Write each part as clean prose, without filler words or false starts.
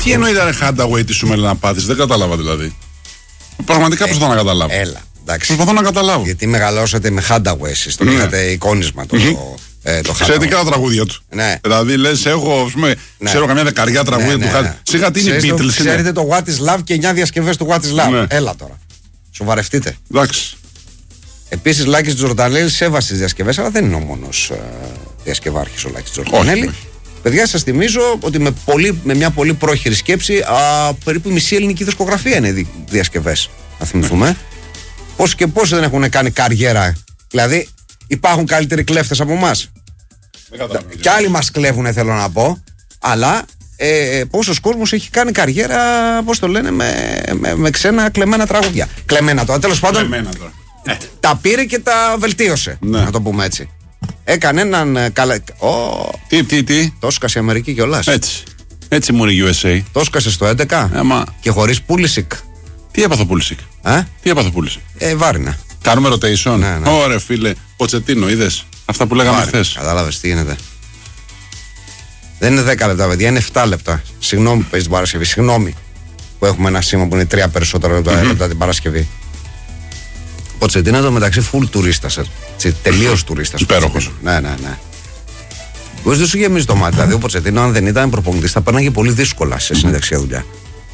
Τι εννοείται ρε Hardaway, τι σου με να πάθεις, δεν κατάλαβα δηλαδή. Πραγματικά προσπαθώ να καταλάβω. Έλα, εντάξει. Προσπαθώ να καταλάβω. Γιατί μεγαλώσατε με Hardaway εσείς, τον είχατε εικόνισμα το Hardaway. Εξαιρετικά τα τραγούδια του. Ναι. Δηλαδή λες, έχω ξέρω καμιά δεκαριά τραγούδια του Hardaway. Σιγά τι είναι Beatles. Ξέρετε το What is Love και 9 διασκευές του What is Love. Έλα τώρα. Σοβαρευτείτε. Εντάξει. Επίσης, Λάκης Τζορτανέλη σέβασε τις διασκευές, αλλά δεν είναι ο μόνος διασκευάρχης ο Λάκης Τζορτανέλη. Παιδιά, σας θυμίζω ότι με μια πολύ πρόχειρη σκέψη, περίπου μισή ελληνική δισκογραφία είναι διασκευές. Να θυμηθούμε. Πώς και πώς δεν έχουν κάνει καριέρα. Δηλαδή, υπάρχουν καλύτεροι κλέφτες από εμάς. Κι άλλοι μας κλέβουνε, θέλω να πω. Αλλά πόσος κόσμος έχει κάνει καριέρα, πώς το λένε, με ξένα κλεμμένα τραγούδια. Κλεμμένα τώρα, τέλος πάντων. Τα πήρε και τα βελτίωσε. Να το πούμε έτσι. Έκανε έναν καλά. Τι. Το σκάσε η Αμερική κιόλας. Έτσι μου είναι USA. Το σκάσε στο 11 και χωρίς Πούλησικ. Τι έπαθε ο Πούλησικ. Βάρινα. Κάνουμε rotation. Ναι. Ωραία, φίλε. Ποτσετίνο, είδες. Αυτά που λέγαμε χθες. Κατάλαβες τι γίνεται. Δεν είναι 10 λεπτά, παιδιά, είναι 7 λεπτά. Συγγνώμη που παίζει την Παρασκευή. Συγγνώμη που έχουμε ένα σήμα που είναι 3 περισσότερα λεπτά την Παρασκευή. Ποτσετίνο εδώ μεταξύ full τουρίστας. Τελείως τουρίστας. Υπέροχος. Ναι. Πώς δεν σου γεμίζει το μάτι. Δηλαδή ο Ποτσετίνο, αν δεν ήταν προπονητής, θα πέρναγε πολύ δύσκολα σε συνέντευξη δουλειά.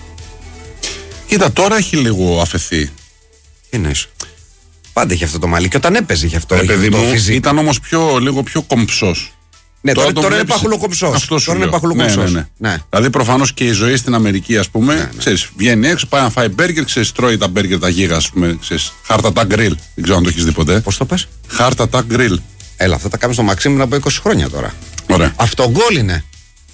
Κοίτα, τώρα έχει λίγο αφαιθεί. Τι εννοείς. Πάντα είχε αυτό το μαλλί και όταν έπαιζε είχε αυτό. Ήταν όμως λίγο πιο κομψός. Ναι, τώρα είναι παχουλοκομψός. Τώρα είναι παχουλοκομψός. Ναι. Δηλαδή προφανώς και η ζωή στην Αμερική, ας πούμε, ξέρεις, βγαίνει έξω, πάει να φάει μπέργκερ, ξέρεις, τρώει τα μπέργκερ τα γίγα, ας πούμε, ξέρεις, Heart Attack Grill. Δεν ξέρω αν το έχεις δει ποτέ. Πώς το πες? Heart Attack Grill. Έλα, αυτά τα κάνουμε στο Μαξίμ πριν από 20 χρόνια τώρα. Ωραία. Αυτογκόλ είναι.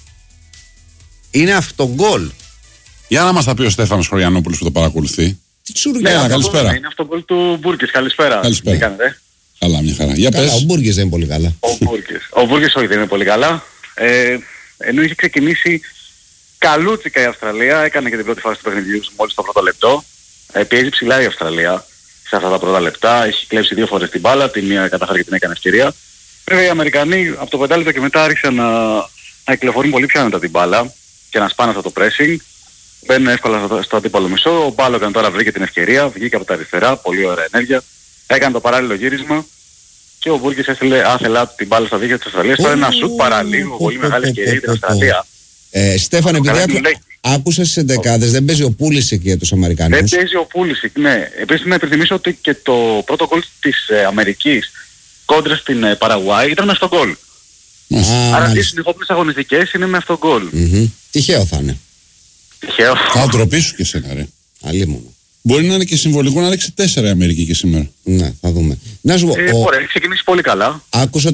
Είναι αυτογκόλ. Για να μας τα πει ο Στέφανος Χωριανόπουλος που το παρακολουθεί. Καλησπέρα. Είναι αυτογκόλ του Μπούργκης. Καλησπέρα. Τι κάνετε? Καλά, μια χαρά. Για πες. Ο Μπούργκης δεν είναι πολύ καλά. Ο Μπούργκης όχι, δεν είναι πολύ καλά. Ενώ είχε ξεκινήσει καλούτσικα η Αυστραλία, έκανε και την πρώτη φάση του παιχνιδιού μόλις το πρώτο λεπτό. Πιέζει ψηλά η Αυστραλία σε αυτά τα πρώτα λεπτά. Έχει κλέψει 2 φορές την μπάλα, τη μία κατάφερε και την έκανε ευκαιρία. Βέβαια οι Αμερικανοί από το 5 λεπτό και μετά άρχισαν να κυκλοφορούν πολύ πιο άνετα την μπάλα και να σπάνε αυτό το pressing. Μπαίνουν εύκολα στο αντίπαλο μισό. Ο Μπάλογαν τώρα βρήκε την ευκαιρία, βγήκε από τα αριστερά, πολύ ωραία ενέργεια. Έκανε το παράλληλο γύρισμα και ο Μπούργκης έστειλε άθελά την μπάλα στα δίχτυα της Αυστραλίας. Τώρα ένα σουτ παραλίγο, πολύ μεγάλη ευκαιρία για την Αυστραλία. Στέφανε, επειδή άκουσα στις εντεκάδες, δεν παίζει ο Πούλησικ για τους Αμερικανούς. Δεν παίζει ο Πούλησικ, ναι. Επίσης να υπενθυμίσω ότι και το πρώτο γκολ της Αμερικής κόντρα στην Παραγουάη ήταν με αυτό γκολ. Άρα τις συνεχόμενες αγωνιστικές είναι με αυτό γκολ. Τυχαίο θα είναι. Τυχαίο. Θα ντροπήσου και εσένα, ρε. Αλλήμον. Μπορεί να είναι και συμβολικό να ρίξει 4 η Αμερική και σήμερα. Ναι, θα δούμε. Να σου πω. Ωραία, έχει ξεκινήσει πολύ καλά. Άκουσα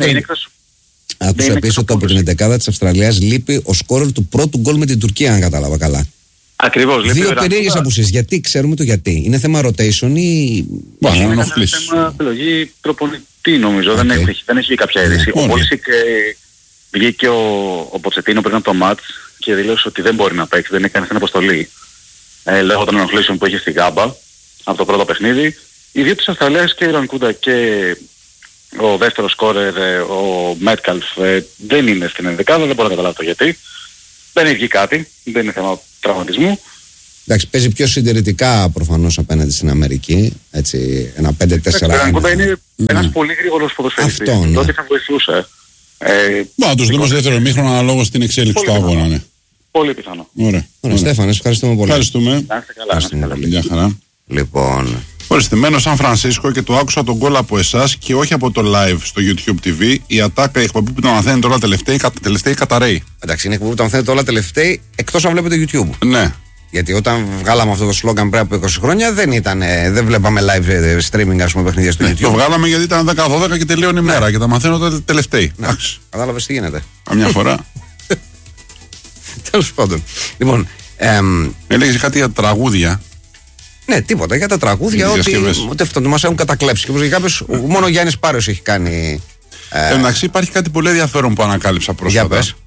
επίσης ότι από την εντεκάδα της Αυστραλίας λείπει ο σκόρερ του πρώτου γκολ με την Τουρκία, αν κατάλαβα καλά. Ακριβώς. 2 περίεργες απουσίες. Γιατί, ξέρουμε το γιατί. Είναι θέμα rotation ή. Είναι θέμα επιλογή προπονητή, νομίζω. Δεν έχει κάποια είδηση. Ο Πούλησικ βγήκε ο Ποτσετίνο πριν από το μάτς και δήλωσε ότι δεν μπορεί να παίξει, δεν έκανε στην αποστολή. Λόγω των ενοχλήσεων που είχε στη Γάμπα από το πρώτο παιχνίδι. Οι δύο της Αυστραλίας και η Ρανκούντα και ο δεύτερος σκόρερ, ο Μέτκαλφ, δεν είναι στην ενδεκάδα, δεν μπορώ να καταλάβω το γιατί. Δεν έχει βγει κάτι, δεν είναι θέμα τραυματισμού. Εντάξει, παίζει πιο συντηρητικά προφανώς απέναντι στην Αμερική. Έτσι, ένα 5-4. Η Ρανκούντα είναι ένας πολύ γρήγορος ποδοσφαιριστής. Τότε θα βοηθούσε. Να τους δούμε στο δεύτερο ημίχρονο αναλόγως στην εξέλιξη του αγώνα, ναι. Πολύ πιθανό. Ωραία. Στέφανε, ευχαριστούμε πολύ. Ευχαριστούμε. Να είστε καλά. Γεια χαρά. Λοιπόν. Ορίστε, μένω Σαν Φρανσίσκο και το άκουσα τον γκολ από εσάς και όχι από το live στο YouTube TV. Η ατάκα, η εκπομπή που τον μαθαίνετε όλα τελευταία καταραίει. Εντάξει, είναι εκπομπή που τον μαθαίνετε όλα τελευταία εκτός αν βλέπετε YouTube. Ναι. Γιατί όταν βγάλαμε αυτό το slogan πριν από 20 χρόνια δεν βλέπαμε live streaming, ας πούμε, παιχνίδια στο YouTube. Το βγάλαμε γιατί ήταν 10-12 και τελείωνε η μέρα και τα μαθαίνω τα τελευταία. Κατάλαβες τι γίνεται. Καμιά φορά. Τέλος πάντων. Λοιπόν. Έλεγες κάτι για τραγούδια. Ναι, τίποτα. Για τα τραγούδια ότι αυτό μας έχουν κατακλέψει. Και κάποιος, μόνο ο Γιάννης Πάρος έχει κάνει. Εντάξει, υπάρχει κάτι πολύ ενδιαφέρον που ανακάλυψα πρόσφατα. Για πες.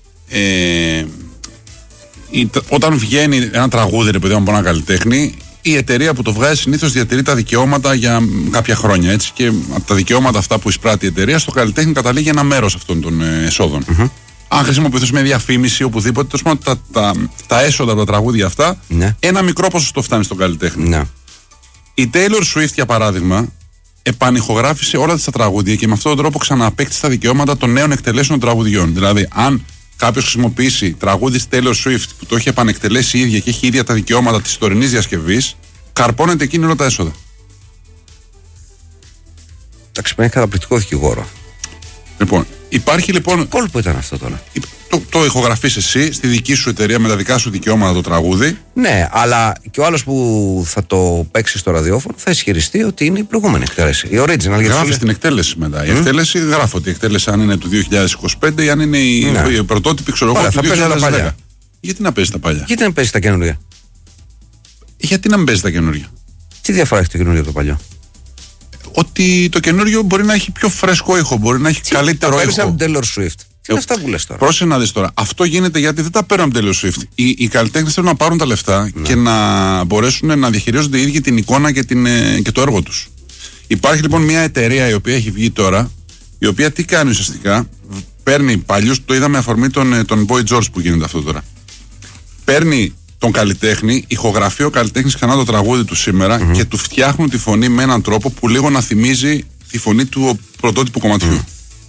Όταν βγαίνει ένα τραγούδι, επειδή από ένα καλλιτέχνη, η εταιρεία που το βγάζει συνήθως διατηρεί τα δικαιώματα για κάποια χρόνια. Έτσι, και από τα δικαιώματα αυτά που εισπράττει η εταιρεία, στο καλλιτέχνη καταλήγει ένα μέρος αυτών των εσόδων. αν χρησιμοποιηθούν με διαφήμιση οπουδήποτε, τα έσοδα από τα τραγούδια αυτά, ναι, ένα μικρό ποσοστό φτάνει στον καλλιτέχνη. Ναι. Η Taylor Swift, για παράδειγμα, επανηχογράφησε όλα τα τραγούδια και με αυτόν τον τρόπο ξανααπέκτησε τα δικαιώματα των νέων εκτελέσεων των τραγουδιών. Δηλαδή, αν κάποιος χρησιμοποιήσει τραγούδι της Taylor Swift που το έχει επανεκτελέσει η ίδια και έχει ίδια τα δικαιώματα της τωρινής διασκευής, καρπώνεται εκείνη όλα τα έσοδα. Εντάξει, με έχει καταπληκτικό δικηγόρο. Λοιπόν, υπάρχει λοιπόν. Τι κόλπο ήταν αυτό τώρα? Το ηχογραφείς εσύ στη δική σου εταιρεία με τα δικά σου δικαιώματα το τραγούδι. Ναι, αλλά και ο άλλος που θα το παίξει στο ραδιόφωνο θα ισχυριστεί ότι είναι η προηγούμενη εκτέλεση. Η original. Γράφει την εκτέλεση μετά. Η εκτέλεση γράφω ότι η εκτέλεση αν είναι του 2025 ή αν είναι η πρωτότυπη, ξέρω εγώ, του 2010. Γιατί να παίζει τα παλιά? Γιατί να παίζει τα καινούργια? Γιατί να μην παίζει τα καινούργια? Τι διαφορά έχει το καινούργιο από το παλιό? Ότι το καινούριο μπορεί να έχει πιο φρέσκο ήχο, μπορεί να έχει καλύτερο ήχο. Από Taylor Swift. Τι είναι αυτά που λες τώρα? Πρόσεχε να δεις τώρα. Αυτό γίνεται γιατί δεν τα παίρνουν από Taylor Swift. Οι καλλιτέχνες θέλουν να πάρουν τα λεφτά και να μπορέσουν να διαχειρίζονται οι ίδιοι την εικόνα και το έργο τους. Υπάρχει λοιπόν μια εταιρεία η οποία έχει βγει τώρα, η οποία τι κάνει ουσιαστικά? Παίρνει παλιούς, το είδαμε αφορμή τον Boy George που γίνεται αυτό τώρα. Παίρνει τον καλλιτέχνη, ηχογραφεί ο καλλιτέχνης ξανά το τραγούδι του σήμερα και του φτιάχνουν τη φωνή με έναν τρόπο που λίγο να θυμίζει τη φωνή του πρωτότυπου κομματιού.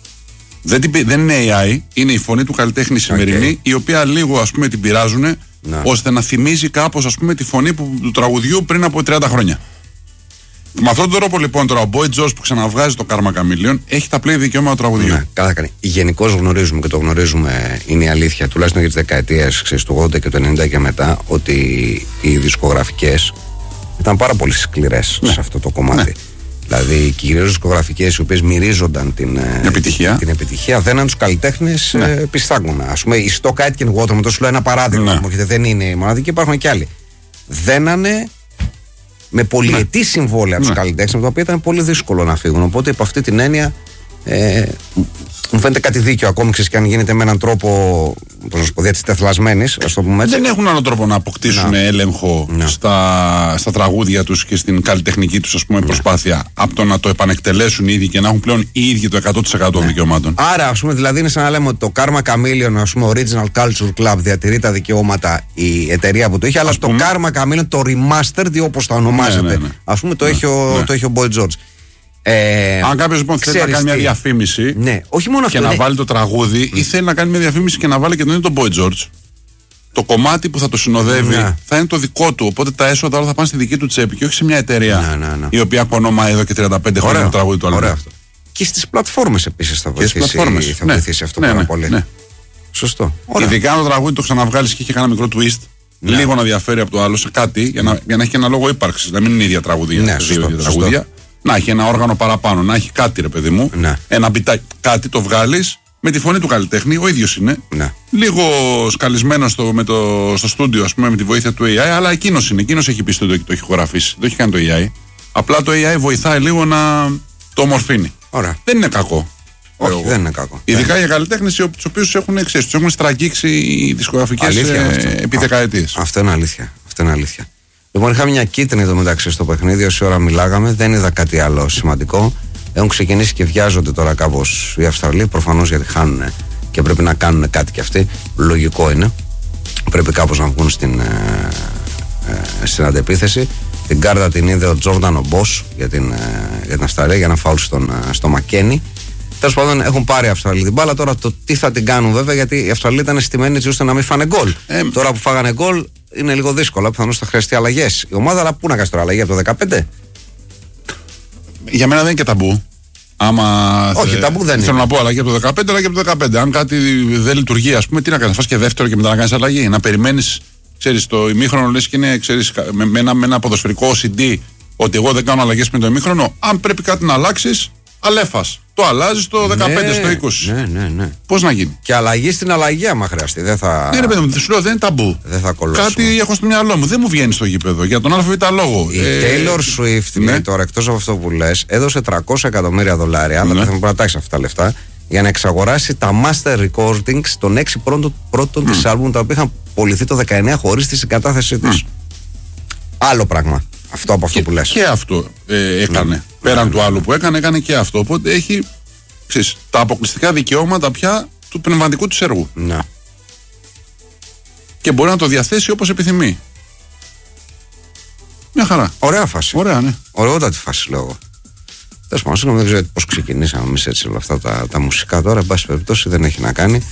Δεν είναι AI, είναι η φωνή του καλλιτέχνη σημερινή, η οποία λίγο ας πούμε την πειράζουν ώστε να θυμίζει κάπως ας πούμε τη φωνή του τραγουδιού πριν από 30 χρόνια. Με αυτόν τον τρόπο λοιπόν τώρα ο Boy George που ξαναβγάζει το Karma Chameleon έχει τα πλέον δικαιώματα του τραγουδιού. Ναι, καλά κάνει. Γενικώς γνωρίζουμε και το γνωρίζουμε, είναι η αλήθεια, τουλάχιστον για τις δεκαετίες του 80 και του 90 και μετά, ότι οι δισκογραφικές ήταν πάρα πολύ σκληρές σε αυτό το κομμάτι. Ναι. Δηλαδή, κυρίως δισκογραφικές οι οποίες μυρίζονταν την επιτυχία, δέναν τους καλλιτέχνες πιστάγωνα. Ας πούμε, η Stock Aitken Water, με το σου λέω ένα παράδειγμα, γιατί δεν είναι η μοναδική, υπάρχουν και άλλοι. Δένανε με πολυετή συμβόλαια τους καλλιτέχνες, τα οποία ήταν πολύ δύσκολο να φύγουν. Οπότε, υπό αυτή την έννοια, μου φαίνεται κάτι δίκιο ακόμη, ξέρεις, και αν γίνεται με έναν τρόπο, πώς να σου πω, τεθλασμένης, ας το πούμε έτσι. Δεν έχουν άλλο τρόπο να αποκτήσουν έλεγχο στα τραγούδια τους και στην καλλιτεχνική τους, ας πούμε, προσπάθεια, από το να το επανεκτελέσουν οι ίδιοι και να έχουν πλέον οι ίδιοι το 100% των δικαιωμάτων. Άρα, ας πούμε, δηλαδή είναι σαν να λέμε ότι το Karma Chameleon, ας πούμε, Original Culture Club, διατηρεί τα δικαιώματα η εταιρεία που το είχε, αλλά το Karma Chameleon, το Remastered, όπως το ονομάζεται, ας πούμε, το έχει ο Boy George. Αν κάποιος λοιπόν θέλει να κάνει μια διαφήμιση όχι μόνο και να βάλει το τραγούδι, ή θέλει να κάνει μια διαφήμιση και να βάλει και τον ίδιο τον Boy George, το κομμάτι που θα το συνοδεύει θα είναι το δικό του. Οπότε τα έσοδα όλα θα πάνε στη δική του τσέπη και όχι σε μια εταιρεία η οποία κονομάει εδώ και 35 χρόνια το τραγούδι του άλλου. Και στις πλατφόρμες επίσης θα βοηθήσει αυτό πάρα πολύ. Σωστό. Ειδικά αν το τραγούδι το ξαναβγάλεις και είχε ένα μικρό twist, λίγο να διαφέρει από το άλλο σε κάτι για να έχει ένα λόγο ύπαρξης, να μην είναι ίδια τραγούδια. Να έχει ένα όργανο παραπάνω, να έχει κάτι, ρε παιδί μου. Ένα μπιτάκι, κάτι το βγάλεις με τη φωνή του καλλιτέχνη, ο ίδιος είναι. Λίγο σκαλισμένο στο στούντιο, ας πούμε, με τη βοήθεια του AI, αλλά εκείνος έχει πει ότι το έχει χωραφίσει. Το έχει κάνει το AI. Απλά το AI βοηθάει λίγο να το ομορφύνει. Δεν είναι κακό. Όχι, δεν είναι κακό. Ειδικά για καλλιτέχνες τους οποίους τους έχουν στραγγίξει οι δισκογραφικές επί δεκαετίες. Αυτό είναι αλήθεια. Λοιπόν, είχαμε μια κίτρινη εδώ μεταξύ στο παιχνίδι, όση ώρα μιλάγαμε, δεν είδα κάτι άλλο σημαντικό. Έχουν ξεκινήσει και βιάζονται τώρα κάπως οι Αυστραλοί, προφανώς γιατί χάνουν και πρέπει να κάνουν κάτι κι αυτοί. Λογικό είναι. Πρέπει κάπως να βγουν στην αντεπίθεση. Την κάρτα την είδε ο Τζόρνταν ο Μπος για την Αυστραλία, για ένα φάουλ στο Μακένι. Τέλος πάντων, έχουν πάρει οι Αυστραλοί την μπάλα. Τώρα το τι θα την κάνουν, βέβαια, γιατί οι Αυστραλοί ήταν στημένοι έτσι ώστε να μην φάνε γκολ. Τώρα που φάγανε γκολ, είναι λίγο δύσκολο. Πιθανώς θα χρειαστεί αλλαγές η ομάδα, αλλά πού να κάνει τώρα αλλαγή από το 15? Για μένα δεν είναι και ταμπού. Όχι, ταμπού δεν είναι. Θέλω να πω αλλαγή από το 15, αλλαγή από το 15. Αν κάτι δεν λειτουργεί, ας πούμε, τι να κάνει, φας και δεύτερο και μετά να κάνει αλλαγή. Να περιμένεις, ξέρεις, το ημίχρονο λες και είναι, ξέρεις, με ένα ποδοσφαιρικό OCD, ότι εγώ δεν κάνω αλλαγές με το ημίχρονο. Αν πρέπει κάτι να αλλάξεις, αλέφας. Το αλλάζει στο 15, στο 20. Ναι. Πώς να γίνει? Και αλλαγή στην αλλαγή, άμα χρειαστεί. Δεν θα. Ναι, ρε παιδί μου, σου λέω, δεν είναι ταμπού. Δεν θα κολλώσω. Κάτι έχω στο μυαλό μου. Δεν μου βγαίνει στο γήπεδο. Για τον ΑΒ λόγο. Η Taylor Swift, τώρα, εκτός από αυτό που λες, έδωσε $300 εκατομμύρια. Αν δεν θα μου αυτά τα λεφτά, για να εξαγοράσει τα master recordings των 6 πρώτων της άλμπουμ, τα οποία είχαν πωληθεί το 19 χωρίς τη συγκατάθεσή της. Άλλο πράγμα. Αυτό από αυτό που λες. Και αυτό έκανε. Πέραν του άλλου που έκανε και αυτό. Οπότε έχει, ξέρεις, τα αποκλειστικά δικαιώματα πια του πνευματικού του έργου. Ναι. Και μπορεί να το διαθέσει όπως επιθυμεί. Μια χαρά. Ωραία φάση. Ωραία, ναι. Ωραιότατη φάση, λέω εγώ. Τέλος πάντων, συγγνώμη, δεν ξέρω πώς ξεκινήσαμε εμείς έτσι όλα αυτά τα μουσικά τώρα. Εν πάση περιπτώσει, δεν έχει να κάνει.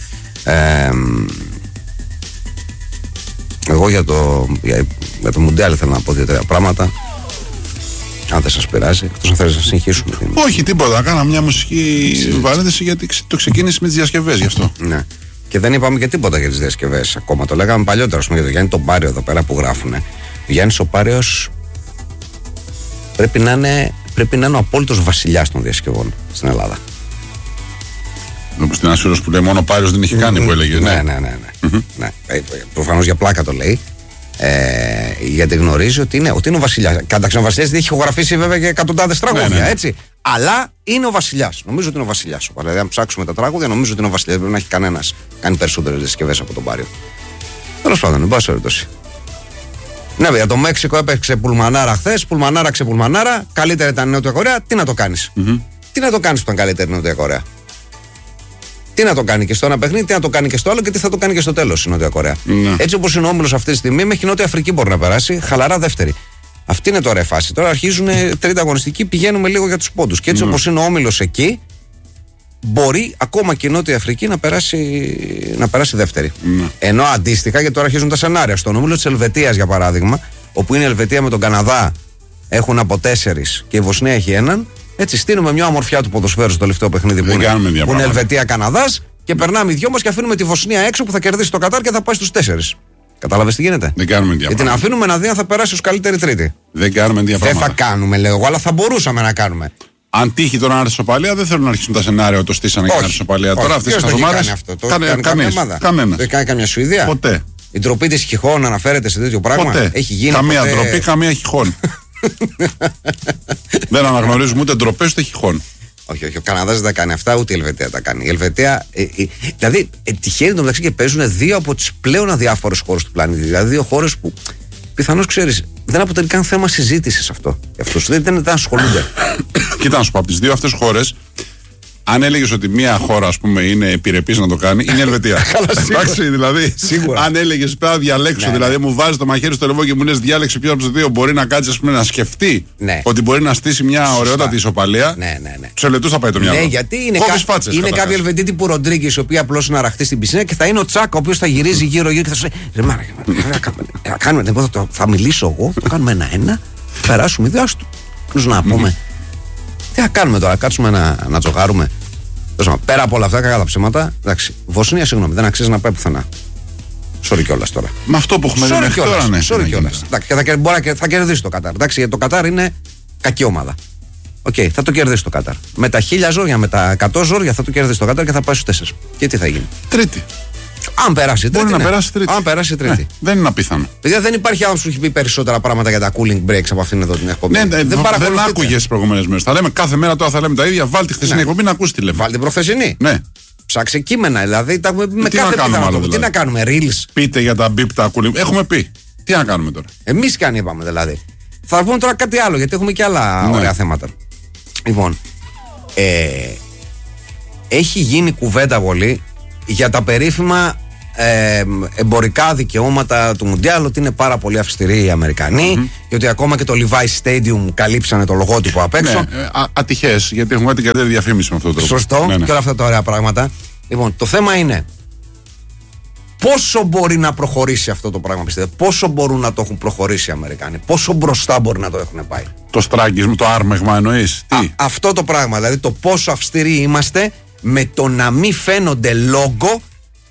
Εγώ για το Μουντιάλ θέλω να πω 2-3 πράγματα. Αν δεν σας πειράζει, εκτός αν θέλεις να συνεχίσουμε. Όχι, τίποτα. Κάνα μια μουσική βαρύτηση γιατί το ξεκίνησε με τις διασκευές γι' αυτό. Ναι. Και δεν είπαμε και τίποτα για τις διασκευές ακόμα. Το λέγαμε παλιότερα, για το Γιάννη τον Πάριο εδώ πέρα που γράφουνε. Ο Γιάννης ο Πάριος πρέπει να είναι ο απόλυτος βασιλιάς των διασκευών στην Ελλάδα. Όπως την Ασύρος που λέει μόνο ο Πάριος δεν είχε κάνει που έλεγε. Ναι. Ναι. Προφανώς για πλάκα το λέει. Γιατί γνωρίζει ότι είναι ο βασιλιάς. Καταξύ ο βασιλιάς δεν έχει ηχογραφήσει βέβαια και εκατοντάδες τραγούδια, έτσι. Αλλά είναι ο βασιλιάς. Νομίζω ότι είναι ο βασιλιάς. Δηλαδή, αν ψάξουμε τα τραγούδια, νομίζω ότι είναι ο βασιλιάς. Πρέπει να έχει κανένας κάνει περισσότερες διασκευές από τον Πάριο. Τέλος πάντων, εν πάση περιπτώσει. Ναι, για το Μέξικο έπαιξε πουλμανάρα χθες. Πουλμανάρα ξεπουλμανάρα. Καλύτερα ήταν η Νότια Κορέα. Τι να το κάνεις. Τι να το κάνεις που ήταν καλύτερη η Νότια Κορέα. Τι να το κάνει και στο ένα παιχνίδι, τι να το κάνει και στο άλλο και τι θα το κάνει και στο τέλος η Νότια Κορέα. Έτσι όπως είναι ο όμιλος αυτή τη στιγμή, μέχρι η Νότια Αφρική μπορεί να περάσει. Χαλαρά δεύτερη. Αυτή είναι τώρα η φάση. Τώρα αρχίζουν τρίτη αγωνιστική, πηγαίνουμε λίγο για τους πόντους. Και έτσι όπως είναι ο όμιλος εκεί, μπορεί ακόμα και η Νότια Αφρική να περάσει δεύτερη. Ενώ αντίστοιχα, γιατί τώρα αρχίζουν τα σενάρια. Στον όμιλο της Ελβετίας, για παράδειγμα, όπου είναι η Ελβετία με τον Καναδά, έχουν από 4 και η Βοσνία έχει 1. Έτσι, στείλουμε μια ομορφιά του ποδοσφαίρου στο τελευταίο παιχνίδι που είναι Ελβετία-Καναδάς και περνάμε οι δυο μας και αφήνουμε τη Βοσνία έξω που θα κερδίσει το Κατάρ και θα πάει στους 4. Κατάλαβες τι γίνεται. Δεν κάνουμε διαπράγματα. Γιατί να αφήνουμε να δει αν θα περάσει ως καλύτερη τρίτη. Δεν κάνουμε διαπράγματα. Δεν θα κάνουμε, λέω εγώ, αλλά θα μπορούσαμε να κάνουμε. Αν τύχει τώρα να έρθει σοπαλία, δεν θέλουν να αρχίσουν τα σενάρια το στήσανε για να έρθει σοπαλία. Τώρα αυτές τις εβδομάδες. Κανένα. Δεν κάνει καμιά Σουηδία. Ποτέ. Η ντροπή της Χιχών αναφέρεται σε τέτοιο πράγμα. Ποτέ. Έχει γίνει. Καμία ντροπή, καμία Χιχών. Δεν αναγνωρίζουμε ούτε ντροπές ούτε Χιχών. Όχι, ο Καναδάς δεν τα κάνει αυτά, ούτε η Ελβετία τα κάνει. Η Ελβετία. Δηλαδή, τυχαίνει το μεταξύ και παίζουν δύο από τις πλέον αδιάφορες χώρες του πλανήτη. Δηλαδή, δύο χώρες που πιθανώς ξέρεις, δεν αποτελεί καν θέμα συζήτησης αυτό. Αυτούς δεν ασχολούνται. Κοίτα να σου πω, από τις δύο αυτές χώρες, αν έλεγες ότι μία χώρα, ας πούμε, είναι επιρρεπής να το κάνει, είναι η Ελβετία. Εντάξει, δηλαδή. Σίγουρα. Αν έλεγες πρέπει να διαλέξω, δηλαδή μου βάζει το μαχαίρι στο λαιμό και μου λες διάλεξε ποιο από τους δύο μπορεί να κάτσει, ας πούμε, να σκεφτεί ότι μπορεί να στήσει μια ωραιότατη ισοπαλία. Ναι. Τους Ελβετούς θα πάει το μυαλό. Ναι, γιατί είναι κάποιοι Ελβετοί τύπου Ροντρίγκες, οι οποίοι απλώς είναι αραχτοί στην πισίνα και θα είναι ο Τσάκ, ο οποίος θα γυρίζει γύρω-γύρω και θα σου λέει: θα μιλήσω εγώ, θα κάνουμε 1-1, περάσουμε δύο, άστο. Να πούμε. Τι θα κάνουμε τώρα, κάτσουμε να τζογάρουμε. Πέρα από όλα αυτά, κακά τα ψέματα. Εντάξει, Βοσνία, συγγνώμη, δεν αξίζει να πάει πουθενά. Sorry κιόλας τώρα. Με αυτό που έχουμε δει μέχρι τώρα, ναι. Sorry κιόλας. Και θα κερδίσει το Κατάρ. Εντάξει, γιατί το Κατάρ είναι κακή ομάδα. Οκ, θα το κερδίσει το Κατάρ. Με τα 1000 ζόρια, με τα 100 ζόρια θα το κερδίσει το Κατάρ και θα πάει στους 4. Και τι θα γίνει. Τρίτη. Αν περάσει τρίτη. Μπορεί να περάσει τρίτη. Αν περάσει τρίτη. Ναι, δεν είναι απίθανο. Παιδιά, δεν υπάρχει άνθρωπος που έχει πει περισσότερα πράγματα για τα cooling breaks από αυτήν εδώ την εκπομπή. Ναι, δεν άκουγε τις προηγούμενες μέρες. Θα λέμε κάθε μέρα τώρα θα λέμε τα ίδια. Βάλτε χθεσινή εκπομπή να ακούσει τι λέμε. Βάλτε προχθεσινή. Ναι. Ψάξε κείμενα, δηλαδή τα έχουμε πει με κάθε πιθανότητα. Τι να κάνουμε, reels. Πείτε για τα μπιπ τα cooling. Έχουμε πει. Τι να κάνουμε τώρα. Εμείς καν είπαμε δηλαδή. Θα πούμε τώρα κάτι άλλο γιατί έχουμε και άλλα ωραία θέματα. Λοιπόν, έχει γίνει κουβέντα πολύ για τα περίφημα εμπορικά δικαιώματα του Μουντιάλ, ότι είναι πάρα πολύ αυστηροί οι Αμερικανοί και ότι ακόμα και το Levi's Stadium καλύψανε το λογότυπο απ' έξω. Ατυχές, γιατί έχουμε την καλύτερη διαφήμιση με αυτόν τον τρόπο. Σωστό, και όλα αυτά τα ωραία πράγματα. Λοιπόν, το θέμα είναι πόσο μπορεί να προχωρήσει αυτό το πράγμα, πιστεύετε. Πόσο μπορούν να το έχουν προχωρήσει οι Αμερικάνοι, πόσο μπροστά μπορεί να το έχουν πάει. Το στράγγισμα, το άρμεγμα εννοείς. Αυτό το πράγμα, δηλαδή το πόσο αυστηροί είμαστε με το να μην φαίνονται λόγο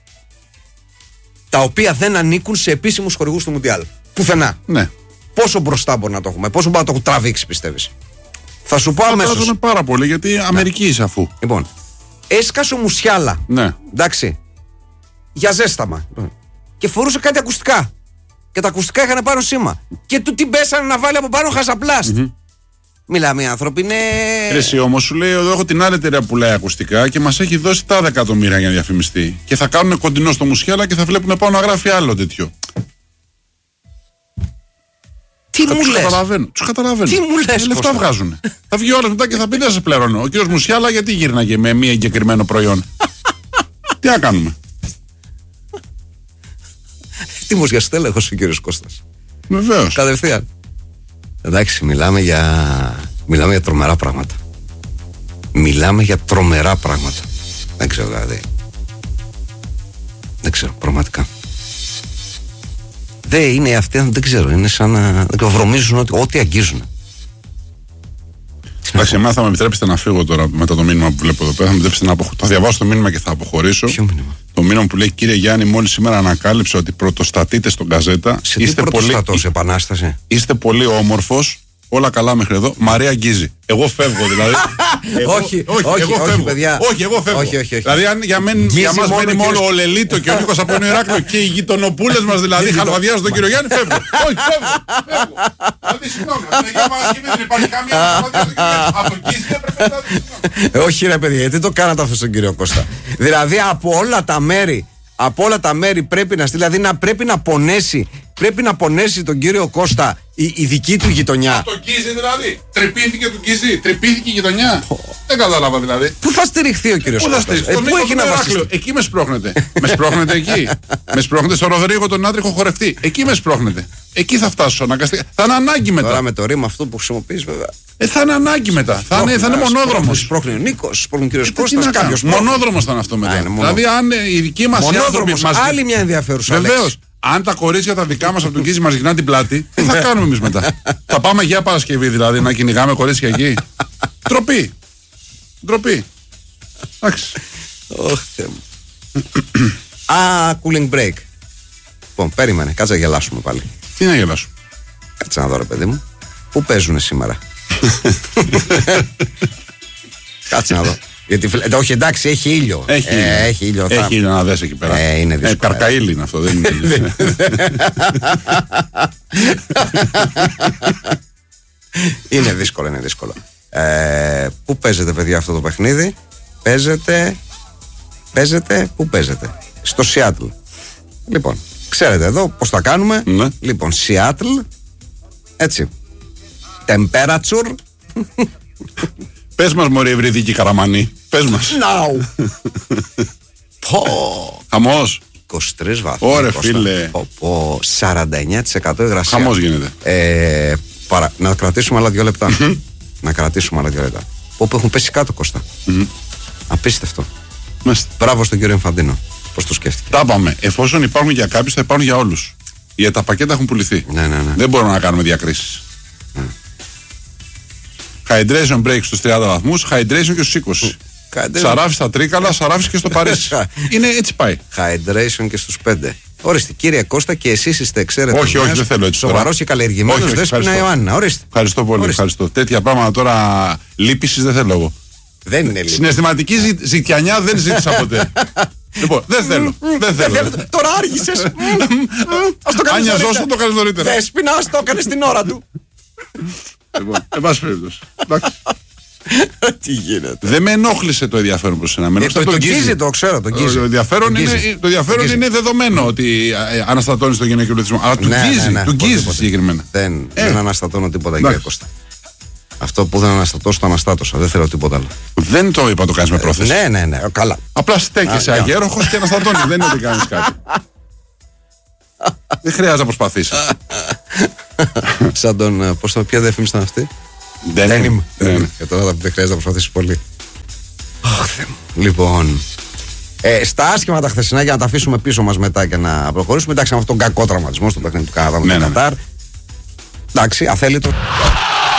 τα οποία δεν ανήκουν σε επίσημους χορηγούς του Μουντιάλ. Πουθενά. Ναι. Πόσο μπροστά μπορεί να το έχουμε, πόσο μπορεί να το έχουν τραβήξει, πιστεύεις. Θα σου πω αμέσως. Θα πάρα πολύ, γιατί Αμερική είσαι αφού. Λοιπόν, έσκασε ο Μουσιάλα. Ναι. Εντάξει. Για ζέσταμα. Και φορούσε κάτι ακουστικά. Και τα ακουστικά είχαν πάνω σήμα. Και του την πέσανε να βάλει από πάνω χαζαπλάστ. Μιλάμε οι άνθρωποι, είναι. Εσύ όμως σου λέει: εδώ έχω την άλλη εταιρεία που πουλάει ακουστικά και μας έχει δώσει τα 10 εκατομμύρια για να διαφημιστεί. Και θα κάνουν κοντινό στο Μουσιάλα και θα βλέπουν πάνω να γράφει άλλο τέτοιο. Τι μου λες. Τους καταλαβαίνω. Τι μου λες. Λεφτά βγάζουν. Θα βγει όλος μετά και θα πει: δεν σε πληρώνω. Ο κύριος Μουσιάλα γιατί γύρναγε με μία εγκεκριμένο προϊόν. Τι να κάνουμε. Έτοιμος για στέλεχος ο κύριος Κώστας. Βεβαίως. Κατευθείαν. Εντάξει, μιλάμε για τρομερά πράγματα. Μιλάμε για τρομερά πράγματα. Δεν ξέρω δηλαδή. Δεν ξέρω, πραγματικά. Δεν είναι αυτοί, δεν ξέρω. Είναι σαν να βρωμίζουν ό,τι αγγίζουν. Εντάξει, εμένα θα με επιτρέψετε να φύγω τώρα μετά το μήνυμα που βλέπω εδώ πέρα. Θα με επιτρέψετε να θα διαβάσω το μήνυμα και θα αποχωρήσω. Ποιο μήνυμα? Το μήνυμα που λέει: Κύριε Γιάννη, μόλις σήμερα ανακάλυψε ότι πρωτοστατείτε στον Γκαζέτα. Σε τι πρωτοστατός, Επανάσταση? Είστε πολύ όμορφος. Όλα καλά μέχρι εδώ. Μαρία αγγίζει. Εγώ φεύγω δηλαδή. Όχι, παιδιά. Όχι, εγώ φεύγω. Όχι. Δηλαδή, αν για μας μένει μόνο ο Λελίτο και ο Νίκος από τον Ηράκλειο και οι γειτονοπούλες μας δηλαδή χαλβαδιάζουν τον κύριο Γιάννη, φεύγω. Όχι, φεύγω. Δηλαδή, συγγνώμη, για μας δεν υπάρχει καμία από εκεί δεν πρέπει να δει. Όχι, ρε παιδιά, γιατί το κάνατε αυτό στον κύριο Κώστα? Δηλαδή, από όλα τα μέρη πρέπει να στείλει, δηλαδή πρέπει να πονέσει τον κύριο Κώστα η δική του γειτονιά. Το Γκίζι δηλαδή. Τρυπήθηκε του Γκίζι. Τρυπήθηκε η γειτονιά. Δεν κατάλαβα δηλαδή. Πού θα στηριχθεί ο κύριος Κώστας? Πού έχει να βασιστεί? Εκεί με σπρώχνετε. Με σπρώχνετε εκεί. Με σπρώχνετε στο Ροδρίγο τον άντρικο χορευτή. Εκεί με σπρώχνετε. Εκεί θα φτάσω αναγκαστικά. Θα είναι ανάγκη μετά. Τώρα με το ρήμα αυτό που χρησιμοποιείς βέβαια. Θα είναι ανάγκη μετά. Θα είναι μονόδρομος. Σπρώχνει ο Νίκος, σπρώχνει ο κύριος Κώστας. Μονόδρομος θα είναι αυτό μετά. Δηλαδή αν οι δικοί μας άνθρωποι. Άλλη μια ενδιαφέρουσα. Βεβαίως. Αν τα κορίτσια τα δικά μας από τον Γκίζι μας γυρνάνε την πλάτη, τι θα κάνουμε εμείς μετά? Θα πάμε για Παρασκευή δηλαδή να κυνηγάμε κορίτσια εκεί? Ντροπή. Ντροπή. Εντάξει. Cooling break. Λοιπόν, περίμενε, κάτσε να γελάσουμε πάλι. Τι να γελάσουμε? Κάτσε να δω ρε παιδί μου. Πού παίζουνε σήμερα? Κάτσε να δω. Γιατί, όχι, εντάξει, έχει ήλιο. Έχει ήλιο να δες εκεί πέρα. Είναι δύσκολο. Καρκαΐλι είναι αυτό, δεν είναι. Είναι δύσκολο. Πού παίζετε, παιδιά, αυτό το παιχνίδι? Παίζετε, πού παίζετε? Στο Σιάτλ. Λοιπόν, ξέρετε εδώ πώς τα κάνουμε. Ναι. Λοιπόν, Σιάτλ. Έτσι. Temperature. Πες μας μωρή Ευρυδίκη Καραμανή. Πες μας. Now. Χαμός. 23 βαθμούς. Ωρε φίλε. 49% υγρασία. Χαμός γίνεται. Να κρατήσουμε άλλα 2 λεπτά. Όπου έχουν πέσει κάτω, Κώστα. Απίστευτο. Μπράβο στον κύριο Εμφαντίνο. Πώς το σκέφτηκε? Τα είπαμε. Εφόσον υπάρχουν για κάποιους, θα υπάρχουν για όλους. Γιατί τα πακέτα έχουν πουληθεί. Ναι. Δεν μπορούμε να κάνουμε διακρίσεις. Hydration break στους 30 βαθμούς, hydration και στους 20. Σαράφι στα Τρίκαλα, σαράφι και στο Παρίσι. Είναι έτσι πάει. Hydration και στους 5. Ορίστε, κύριε Κώστα, και εσείς είστε εξαίρετος. Όχι, δεν θέλω έτσι. Σοβαρός και καλλιεργημένος, Δέσποινα Ιωάννα. Ορίστε. Ευχαριστώ πολύ. Ευχαριστώ. Τέτοια πράγματα τώρα λύπησης δεν θέλω εγώ. Δεν είναι λύπηση. Συναισθηματική ζητιανιά δεν ζήτησα ποτέ. Λοιπόν, δεν θέλω. Τώρα άργησες. Αν νοιαζόσουν, το κάνεις νωρίτερα. Δέσποινα, ας το έκανες την ώρα του. Λοιπόν, εν πάση περιπτώσει. Τι γίνεται? Δεν με ενόχλησε το ενδιαφέρον προς εσένα. Το Γκίζι το ξέρω. Το ενδιαφέρον είναι δεδομένο ότι αναστατώνει το γυναικείο πληθυσμό. Αλλά του Γκίζι συγκεκριμένα. Δεν αναστατώνω τίποτα, κύριε Κώστα. Αυτό που δεν αναστατώσω, το αναστάτωσα. Δεν θέλω τίποτα άλλο. Δεν το είπα το κάνεις με πρόθεση. Ναι, καλά. Απλά στέκεσαι αγέροχος και αναστατώνεις. Δεν είναι ότι κάνεις κάτι. Δεν χρειάζεται να προσπαθήσεις. Σαν τον. Ποια διαφήμιση ήταν αυτή? Δεν είμαι. Και τώρα δεν χρειάζεται να προσπαθήσεις πολύ. Λοιπόν. Στα άσχημα τα χθεσινά, για να τα αφήσουμε πίσω μας μετά και να προχωρήσουμε. Εντάξει, με αυτόν τον κακό τραυματισμό στο παιχνίδι του Καναδά με τον Κατάρ. Εντάξει, αθέλητο.